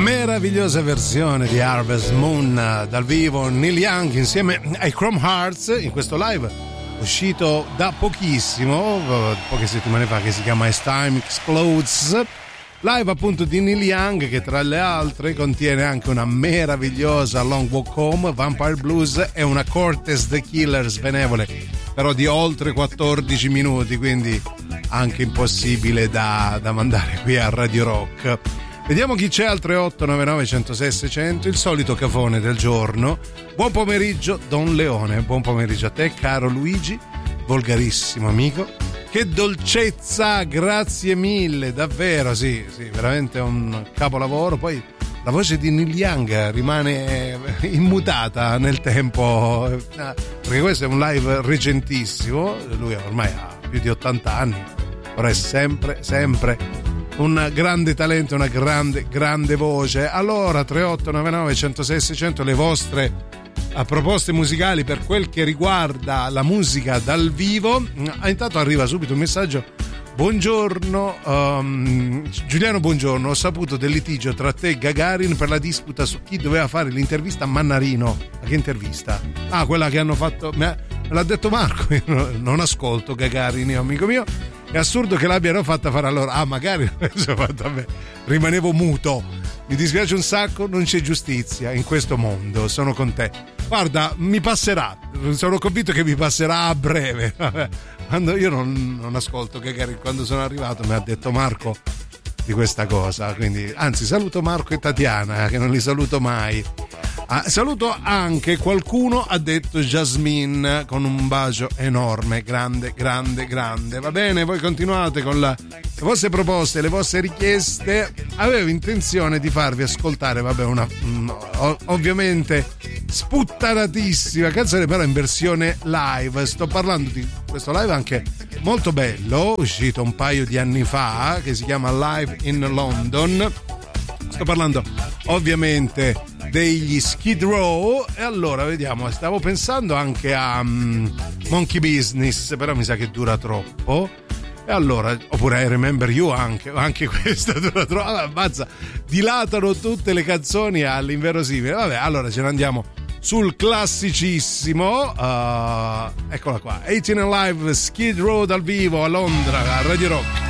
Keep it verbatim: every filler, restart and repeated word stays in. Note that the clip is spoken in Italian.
Meravigliosa versione di Harvest Moon dal vivo, Neil Young insieme ai Chrome Hearts in questo live uscito da pochissimo, poche settimane fa, che si chiama As Time Explodes, live appunto di Neil Young, che tra le altre contiene anche una meravigliosa Long Walk Home, Vampire Blues e una Cortez the Killer svenevole, però di oltre quattordici minuti, quindi anche impossibile da, da mandare qui a Radio Rock. Vediamo chi c'è al tre otto nove nove uno zero sei sei zero zero, il solito cafone del giorno. Buon pomeriggio Don Leone, buon pomeriggio a te caro Luigi, volgarissimo amico. Che dolcezza, grazie mille, davvero, sì, sì, veramente un capolavoro. Poi la voce di Neil Young rimane immutata nel tempo, perché questo è un live recentissimo, lui ormai ha più di ottanta anni, però è sempre, sempre un grande talento, una grande, grande voce. Allora, tre otto nove nove uno zero sei sei zero zero, le vostre a proposte musicali per quel che riguarda la musica dal vivo. Intanto arriva subito un messaggio. Buongiorno um, Giuliano, buongiorno, ho saputo del litigio tra te e Gagarin per la disputa su chi doveva fare l'intervista a Mannarino. Ma che intervista? Ah, quella che hanno fatto, me l'ha detto Marco, io non ascolto Gagarin, io amico mio. È assurdo che l'abbiano fatta fare a loro. Ah, magari fatto a me. Rimanevo muto. Mi dispiace un sacco, non c'è giustizia in questo mondo. Sono con te. Guarda, mi passerà. Sono convinto che mi passerà a breve. Quando io non, non ascolto Gagarin, quando sono arrivato mi ha detto Marco di questa cosa. Quindi, anzi, saluto Marco e Tatiana, che non li saluto mai. Ah, saluto anche qualcuno ha detto Jasmine con un bacio enorme, grande, grande, grande. Va bene, voi continuate con la, le vostre proposte, le vostre richieste. Avevo intenzione di farvi ascoltare, vabbè, una mm, ovviamente sputtanatissima canzone, però in versione live. Sto parlando di questo live anche molto bello, uscito un paio di anni fa, che si chiama Live in London. Sto parlando ovviamente degli Skid Row. E allora vediamo, stavo pensando anche a um, Monkey Business, però mi sa che dura troppo. E allora, oppure I Remember You, anche, anche questa dura troppo. Vabbè, ammazza, dilatano tutte le canzoni all'inverosimile. Vabbè, allora ce ne andiamo sul classicissimo, uh, eccola qua, eighteen Alive, Skid Row dal vivo a Londra, a Radio Rock.